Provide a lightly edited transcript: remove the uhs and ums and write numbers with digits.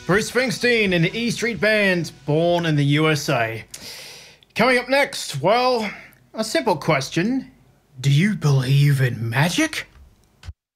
Bruce Springsteen and the E Street Band, born in the USA. Coming up next, well, a simple question. Do you believe in magic?